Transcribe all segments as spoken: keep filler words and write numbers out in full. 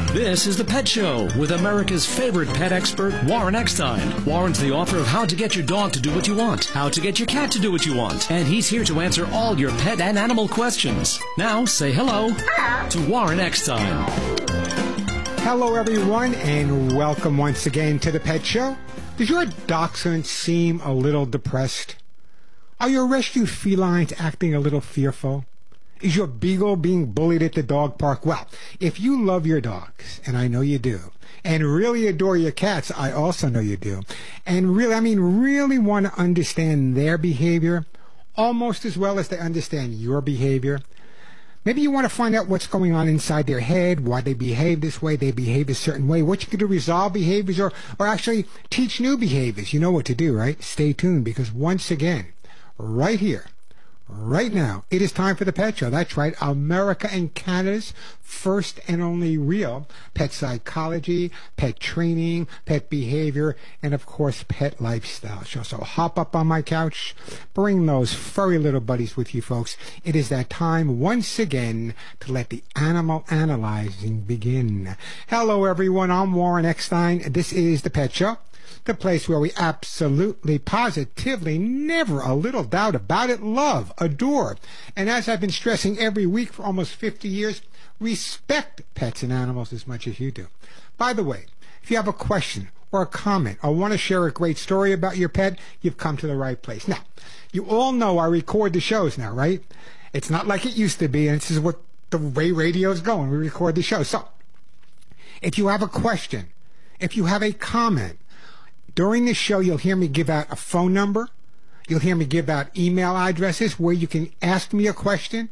This is The Pet Show with America's favorite pet expert, Warren Eckstein. Warren's the author of How to Get Your Dog to Do What You Want, How to Get Your Cat to Do What You Want, and he's here to answer all your pet and animal questions. Now, say hello to Warren Eckstein. Hello, everyone, and welcome once again to The Pet Show. Does your dachshund seem a little depressed? Are your rescue felines acting a little fearful? Is your beagle being bullied at the dog park? Well, if you love your dogs, and I know you do, and really adore your cats, I also know you do, and really, I mean, really want to understand their behavior almost as well as they understand your behavior, maybe you want to find out what's going on inside their head, why they behave this way, they behave a certain way, what you can do to resolve behaviors or, or actually teach new behaviors. You know what to do, right? Stay tuned, because once again, right here, right now, it is time for The Pet Show. That's right, America and Canada's first and only real pet psychology, pet training, pet behavior, and of course, pet lifestyle show. So hop up on my couch, bring those furry little buddies with you, folks. It is that time once again to let the animal analyzing begin. Hello, everyone. I'm Warren Eckstein. This is The Pet Show, the place where we absolutely, positively, never a little doubt about it, love, adore, and as I've been stressing every week for almost fifty years, respect pets and animals as much as you do. By the way, if you have a question or a comment or want to share a great story about your pet, you've come to the right place. Now, you all know I record the shows now, right? It's not like it used to be, and this is what the way radio is going. We record the show. So, if you have a question, if you have a comment, during this show, you'll hear me give out a phone number. You'll hear me give out email addresses where you can ask me a question,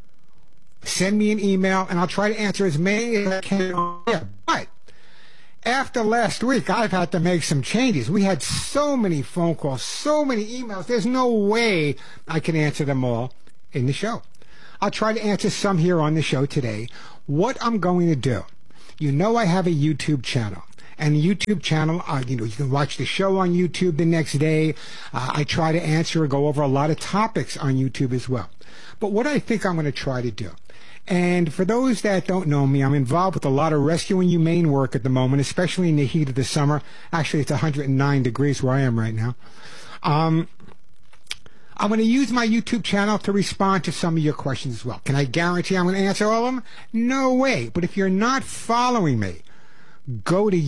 send me an email, and I'll try to answer as many as I can on air. But after last week, I've had to make some changes. We had so many phone calls, so many emails. There's no way I can answer them all in the show. I'll try to answer some here on the show today. What I'm going to do, you know I have a YouTube channel. And the YouTube channel, uh, you know, you can watch the show on YouTube the next day. Uh, I try to answer or go over a lot of topics on YouTube as well. But what I think I'm going to try to do, and for those that don't know me, I'm involved with a lot of rescue and humane work at the moment, especially in the heat of the summer. Actually, it's one hundred nine degrees where I am right now. Um, I'm going to use my YouTube channel to respond to some of your questions as well. Can I guarantee I'm going to answer all of them? No way. But if you're not following me, go to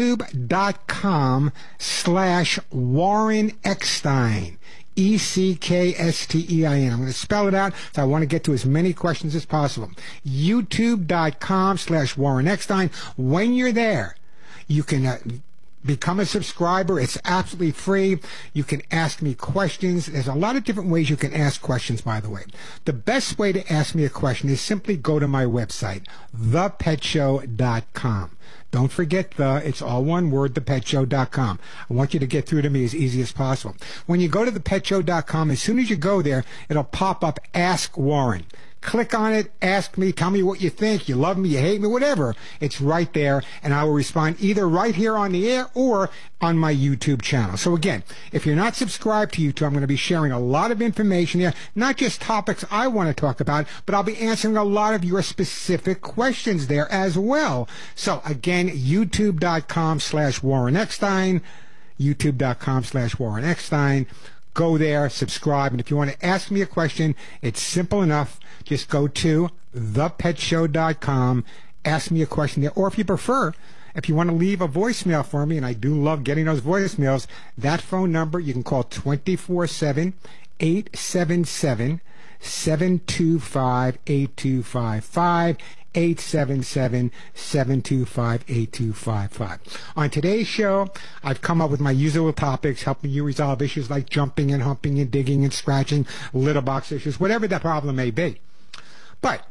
youtube.com slash Warren Eckstein, E C K S T E I N. I'm going to spell it out, so I want to get to as many questions as possible. youtube.com slash Warren Eckstein. When you're there, you can uh, become a subscriber. It's absolutely free. You can ask me questions. There's a lot of different ways you can ask questions, by the way. The best way to ask me a question is simply go to my website, the pet show dot com. Don't forget the, it's all one word, the pet show dot com. I want you to get through to me as easy as possible. When you go to the pet show dot com, as soon as you go there, it'll pop up Ask Warren. Click on it, ask me, tell me what you think, you love me, you hate me, whatever. It's right there, and I will respond either right here on the air or on my YouTube channel. So again, if you're not subscribed to YouTube, I'm going to be sharing a lot of information there, not just topics I want to talk about, but I'll be answering a lot of your specific questions there as well. So again, youtube.com slash Warren Eckstein, youtube.com slash Warren Eckstein. Go there, subscribe, and if you want to ask me a question, it's simple enough. Just go to the pet show dot com, ask me a question there, or if you prefer, if you want to leave a voicemail for me, and I do love getting those voicemails, that phone number you can call twenty-four seven, eight seven seven, seven two five, eight two five five. eight seven seven, seven two five, eight two five five. On today's show, I've come up with my usual topics, helping you resolve issues like jumping and humping and digging and scratching, litter box issues, whatever that problem may be. But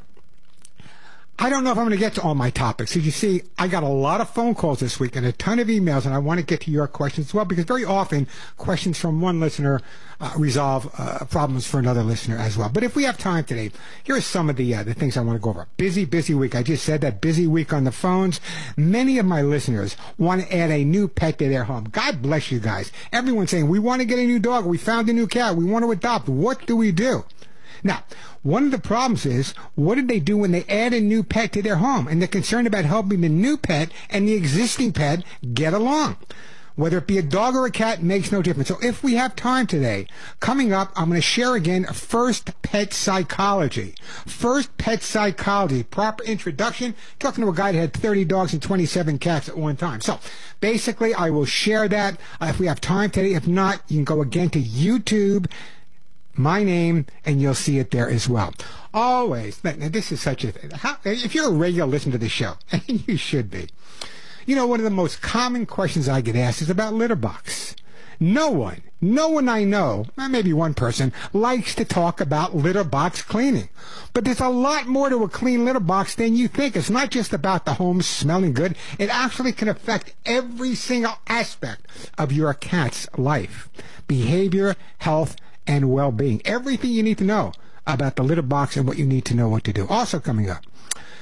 I don't know if I'm going to get to all my topics. As you see, I got a lot of phone calls this week and a ton of emails, and I want to get to your questions as well, because very often questions from one listener uh, resolve uh, problems for another listener as well. But if we have time today, here are some of the uh, the things I want to go over. Busy, busy week. I just said that, busy week on the phones. Many of my listeners want to add a new pet to their home. God bless you guys. Everyone's saying, we want to get a new dog. We found a new cat. We want to adopt. What do we do? Now, one of the problems is, what did they do when they add a new pet to their home? And they're concerned about helping the new pet and the existing pet get along. Whether it be a dog or a cat makes no difference. So if we have time today, coming up, I'm going to share again First Pet Psychology. First Pet Psychology, proper introduction, talking to a guy that had thirty dogs and twenty-seven cats at one time. So basically, I will share that uh, if we have time today. If not, you can go again to YouTube, my name, and you'll see it there as well. Always, now this is such a thing. How, if you're a regular listener to the show, and you should be, you know, one of the most common questions I get asked is about litter box. No one, no one I know, maybe one person, likes to talk about litter box cleaning. But there's a lot more to a clean litter box than you think. It's not just about the home smelling good. It actually can affect every single aspect of your cat's life. Behavior, health, and well-being. Everything you need to know about the litter box and what you need to know what to do. Also coming up,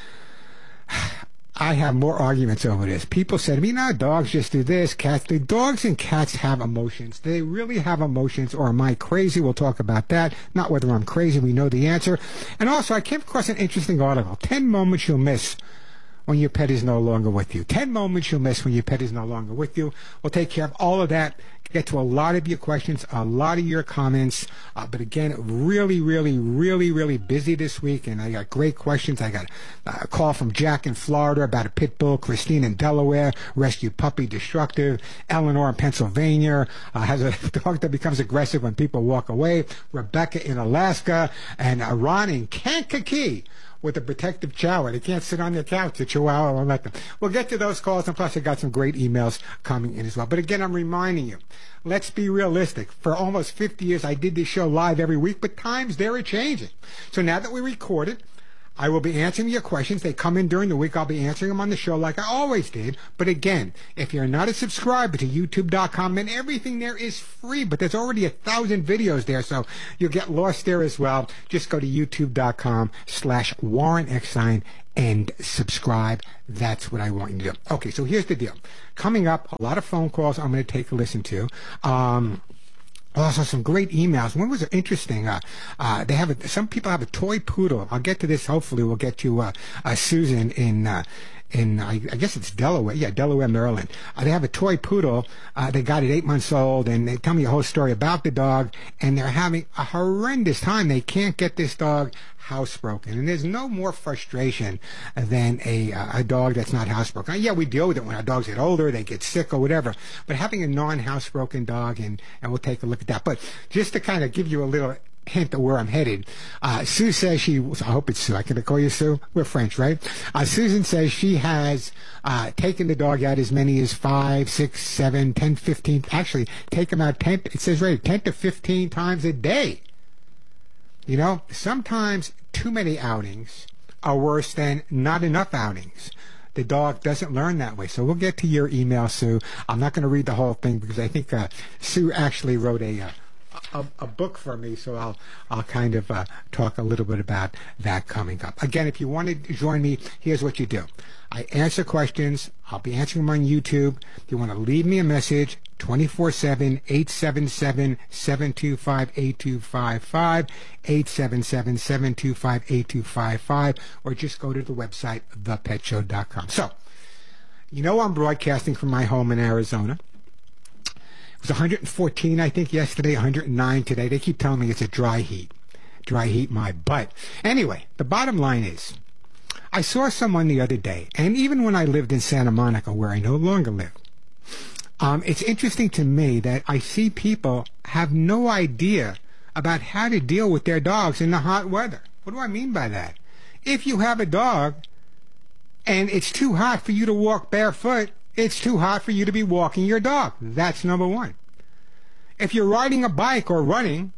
I have more arguments over this. People say to me, no, dogs just do this, cats do. Dogs and cats have emotions. Do they really have emotions, or am I crazy? We'll talk about that. Not whether I'm crazy, we know the answer. And also, I came across an interesting article. Ten moments you'll miss when your pet is no longer with you. Ten moments you'll miss when your pet is no longer with you. We'll take care of all of that, get to a lot of your questions, a lot of your comments. Uh, but again, really, really, really, really busy this week, and I got great questions. I got a call from Jack in Florida about a pit bull, Christine in Delaware, rescue puppy destructive, Eleanor in Pennsylvania, uh, has a dog that becomes aggressive when people walk away, Rebecca in Alaska, and uh, Ron in Kankakee with a protective chihuahua. They can't sit on their couch. The chihuahua won't let them. We'll get to those calls, and plus I got some great emails coming in as well. But again, I'm reminding you, let's be realistic. For almost fifty years, I did this show live every week, but times, they're changing. So now that we record it, I will be answering your questions. They come in during the week. I'll be answering them on the show like I always did. But again, if you're not a subscriber to YouTube dot com, then everything there is free. But there's already a thousand videos there, so you'll get lost there as well. Just go to YouTube dot com slash Warren Eckstein and subscribe. That's what I want you to do. Okay, so here's the deal. Coming up, a lot of phone calls I'm going to take a listen to. Um... Also, some great emails. One was interesting. Uh, uh, they have a, some people have a toy poodle. I'll get to this. Hopefully, we'll get to uh, uh, Susan in uh, in I, I guess it's Delaware. Yeah, Delaware, Maryland. Uh, they have a toy poodle. Uh, they got it eight months old, and they tell me a whole story about the dog. And they're having a horrendous time. They can't get this dog housebroken, and there's no more frustration than a uh, a dog that's not housebroken. Now, yeah, we deal with it when our dogs get older, they get sick or whatever. But having a non-housebroken dog, and and we'll take a look at that. But just to kind of give you a little hint of where I'm headed, uh, Sue says she, I hope it's Sue, I can call you Sue? We're French, right? Uh, Susan says she has uh, taken the dog out as many as five, six, seven, ten, fifteen, actually take him out ten, it says right, ten to fifteen times a day. You know, sometimes too many outings are worse than not enough outings. The dog doesn't learn that way. So we'll get to your email, Sue. I'm not going to read the whole thing because I think uh, Sue actually wrote a, uh, a a book for me. So I'll I'll kind of uh, talk a little bit about that coming up. Again, if you want to join me, here's what you do. I answer questions. I'll be answering them on YouTube. If you want to leave me a message, twenty-four seven, eight seven seven, seven two five, eight two five five, eight seven seven, seven two five, eight two five five, or just go to the website, the pet show dot com. So, you know I'm broadcasting from my home in Arizona. It was one hundred fourteen, I think, yesterday, one hundred nine today. They keep telling me it's a dry heat. Dry heat my butt. Anyway, the bottom line is, I saw someone the other day, and even when I lived in Santa Monica, where I no longer live, um, it's interesting to me that I see people have no idea about how to deal with their dogs in the hot weather. What do I mean by that? If you have a dog and it's too hot for you to walk barefoot, it's too hot for you to be walking your dog. That's number one. If you're riding a bike or running,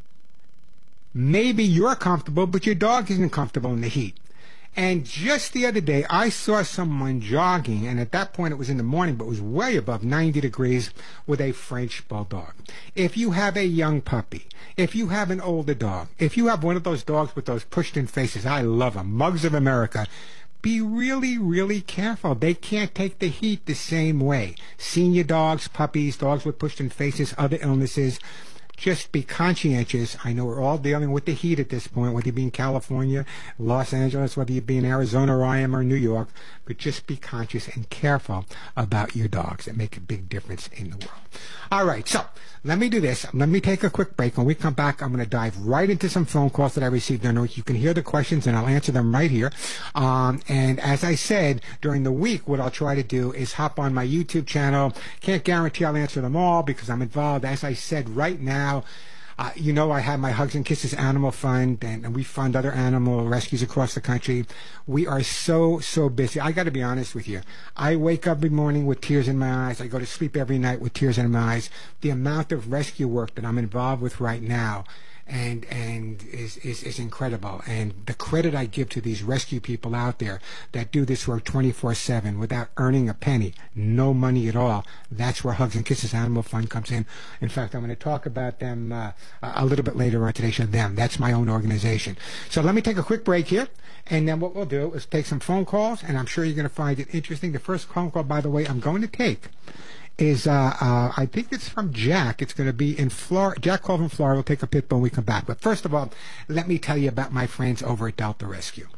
maybe you're comfortable, but your dog isn't comfortable in the heat. And just the other day, I saw someone jogging, and at that point it was in the morning, but it was way above ninety degrees, with a French bulldog. If you have a young puppy, if you have an older dog, if you have one of those dogs with those pushed-in faces, I love them, Mugs of America, be really, really careful. They can't take the heat the same way. Senior dogs, puppies, dogs with pushed-in faces, other illnesses, just be conscientious. I know we're all dealing with the heat at this point, whether you be in California, Los Angeles, whether you be in Arizona or I am or New York, but just be conscious and careful about your dogs. That make a big difference in the world. All right, so let me do this. Let me take a quick break. When we come back, I'm going to dive right into some phone calls that I received during the week. You can hear the questions, and I'll answer them right here. Um, and as I said, during the week, what I'll try to do is hop on my YouTube channel. Can't guarantee I'll answer them all because I'm involved. As I said, right now, Uh, you know, I have my Hugs and Kisses Animal Fund, and, and we fund other animal rescues across the country. We are so, so busy. I got to be honest with you. I wake up every morning with tears in my eyes. I go to sleep every night with tears in my eyes. The amount of rescue work that I'm involved with right now and and is, is, is incredible. And the credit I give to these rescue people out there that do this work twenty-four seven without earning a penny, no money at all, that's where Hugs and Kisses Animal Fund comes in. In fact, I'm going to talk about them uh, a little bit later on today's show. Them, that's my own organization. So let me take a quick break here, and then what we'll do is take some phone calls, and I'm sure you're going to find it interesting. The first phone call, by the way, I'm going to take is, uh, uh, I think it's from Jack. It's going to be in Florida. Jack called from Florida. We'll take a pit bull when we come back. But first of all, let me tell you about my friends over at Delta Rescue.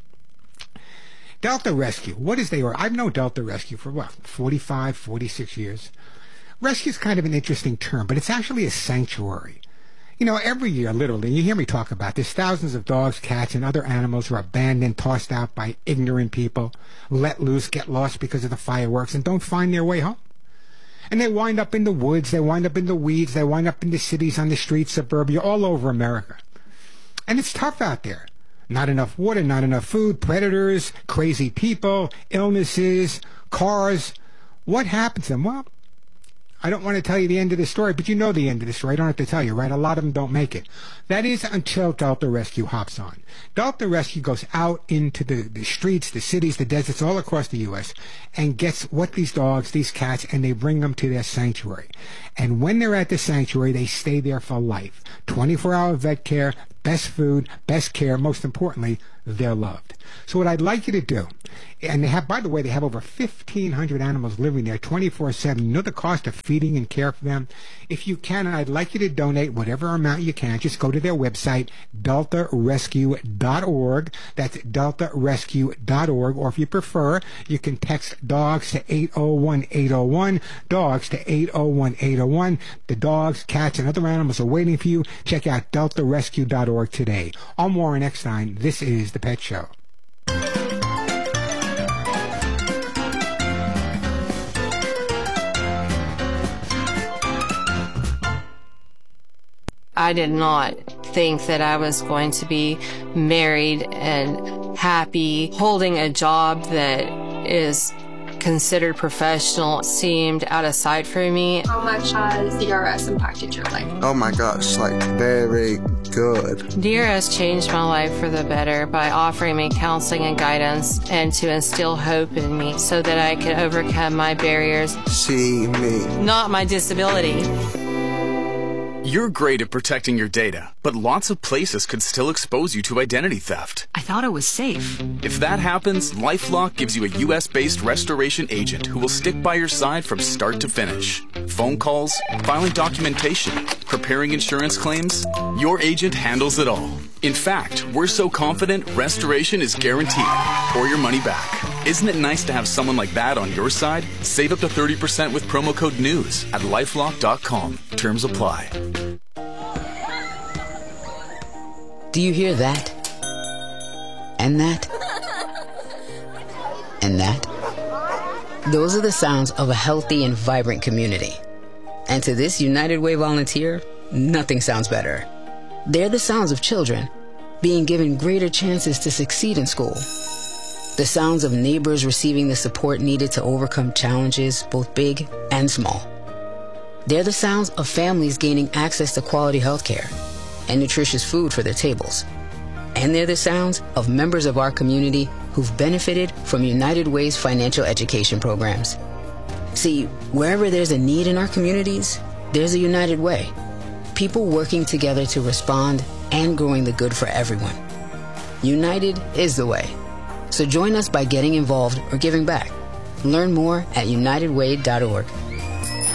Delta Rescue, what is they? Or I've known Delta Rescue for, what, forty-five, forty-six years. Rescue is kind of an interesting term, but it's actually a sanctuary. You know, every year, literally, you hear me talk about this, thousands of dogs, cats, and other animals who are abandoned, tossed out by ignorant people, let loose, get lost because of the fireworks, and don't find their way home. And they wind up in the woods, they wind up in the weeds, they wind up in the cities, on the streets, suburbia, all over America. And it's tough out there. Not enough water, not enough food, predators, crazy people, illnesses, cars. What happens to them? Well, I don't want to tell you the end of the story, but you know the end of the story. I don't have to tell you, right? A lot of them don't make it. That is until Delta Rescue hops on. Delta Rescue goes out into the, the streets, the cities, the deserts, all across the U S and gets what these dogs, these cats, and they bring them to their sanctuary. And when they're at the sanctuary, they stay there for life. twenty-four hour vet care, best food, best care, most importantly, they're loved. So what I'd like you to do, and they have, by the way, they have over fifteen hundred animals living there twenty-four seven. You know the cost of feeding and care for them? If you can, I'd like you to donate whatever amount you can. Just go to their website, delta rescue dot org. That's delta rescue dot org. Or if you prefer, you can text DOGS to eight oh one eight oh one, DOGS to eight oh one eight oh one. The dogs, cats, and other animals are waiting for you. Check out delta rescue dot org today. I'm Warren Eckstein. This is The Pet Show. I did not think that I was going to be married and happy. Holding a job that is considered professional seemed out of sight for me. How much has D R S impacted your life? Oh my gosh, like very good. D R S changed my life for the better by offering me counseling and guidance and to instill hope in me so that I could overcome my barriers. See me. Not my disability. You're great at protecting your data, but lots of places could still expose you to identity theft. I thought it was safe. If that happens, LifeLock gives you a U S-based restoration agent who will stick by your side from start to finish. Phone calls, filing documentation, preparing insurance claims, your agent handles it all. In fact, we're so confident restoration is guaranteed or your money back. Isn't it nice to have someone like that on your side? Save up to thirty percent with promo code NEWS at lifelock dot com. Terms apply. Do you hear that? And that? And that? Those are the sounds of a healthy and vibrant community. And to this United Way volunteer, nothing sounds better. They're the sounds of children being given greater chances to succeed in school. The sounds of neighbors receiving the support needed to overcome challenges, both big and small. They're the sounds of families gaining access to quality health care and nutritious food for their tables. And they're the sounds of members of our community who've benefited from United Way's financial education programs. See, wherever there's a need in our communities, there's a United Way. People working together to respond and growing the good for everyone. United is the way. So join us by getting involved or giving back. Learn more at united way dot org.